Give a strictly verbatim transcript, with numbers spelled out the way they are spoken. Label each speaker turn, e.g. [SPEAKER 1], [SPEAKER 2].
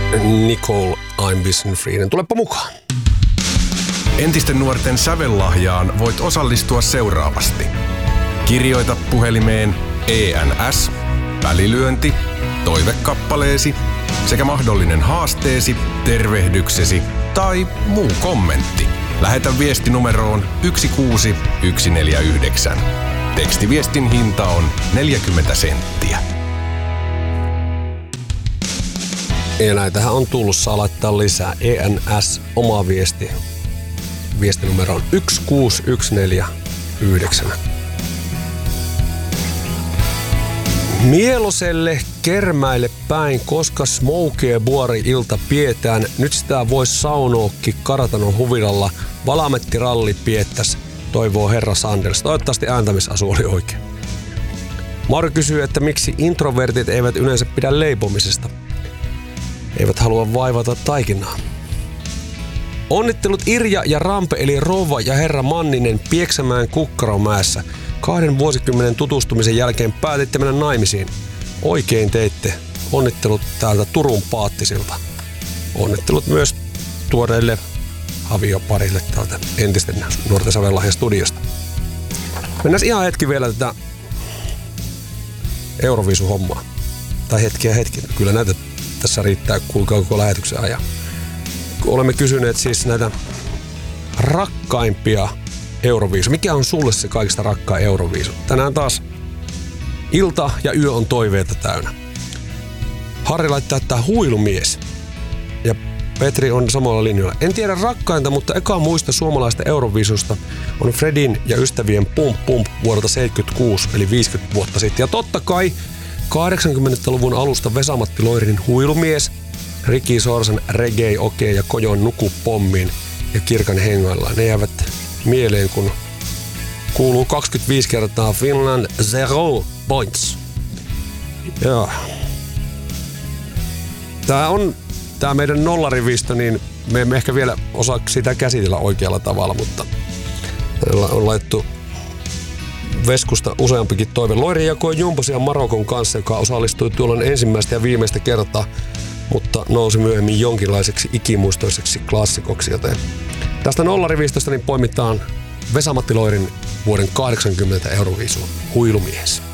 [SPEAKER 1] Nicole, I'm Vision Free. Tulepa mukaan.
[SPEAKER 2] Entisten nuorten sävellahjaan voit osallistua seuraavasti. Kirjoita puhelimeen E N S, välilyönti, toivekappaleesi sekä mahdollinen haasteesi, tervehdyksesi tai muu kommentti. Lähetä viesti numeroon yksi kuusi yksi neljä yhdeksän. Tekstiviestin hinta on neljäkymmentä senttiä.
[SPEAKER 1] Ja näitähän on tullut, saa laittaa lisää. E N S, oma viesti. Viestinumero on yksi kuusi yksi neljä yhdeksän. Mieloselle Kermäille päin, koska smokee buori ilta pietään. Nyt sitä vois saunookki kartanon huvilalla. Valamettiralli piettäs, toivoo herra Sanders. Toivottavasti ääntämisasu oli oikein. Mauri kysyy, että miksi introvertit eivät yleensä pidä leipomisesta. Eivät halua vaivata taikinaa. Onnittelut Irja ja Rampe eli rouva ja herra Manninen Pieksämään Kukkaromäessä. Kahden vuosikymmenen tutustumisen jälkeen päätitte mennä naimisiin. Oikein teitte. Onnittelut täältä Turun Paattisilta. Onnittelut myös tuoreille avioparille täältä entisten Nuorten Sävellahjan studiosta. Mennään ihan hetki vielä tätä Euroviisu-hommaa. Tai hetkiä hetki. Kyllä näitä tässä riittää kuinka koko lähetyksen ajan. Olemme kysyneet siis näitä rakkaimpia Euroviisu. Mikä on sulle se kaikista rakkain Euroviisu? Tänään taas ilta ja yö on toiveita täynnä. Harri laittaa, että huilumies. Ja Petri on samalla linjalla. En tiedä rakkainta, mutta eka muista suomalaista Euroviisusta on Fredin ja ystävien Pump Pump vuodelta seitsemänkymmentäkuusi, eli viisikymmentä vuotta sitten. Ja totta kai kahdeksankymmentäluvun alusta Vesa-Matti Loirin Huilumies, Riki Sorsan Reggae Okei ja Kojon Nuku pommiin ja Kirkan hengoillaan. Ne jäävät mieleen, kun kuuluu kaksikymmentäviisi kertaa Finland zero points. Joo. Tää on tää meidän nollarivistö, niin me emme ehkä vielä osaa sitä käsitellä oikealla tavalla, mutta on laittu Veskusta useampikin toive. Loiri jakoi jumposia Marokon kanssa, joka osallistui tuolloin ensimmäistä ja viimeistä kertaa, mutta nousi myöhemmin jonkinlaiseksi ikimuistoiseksi klassikoksi, joten tästä nollarivistöstä niin poimitaan Vesa-Matti Loirin vuoden kahdeksankymmentä Euroviisu Huilumies.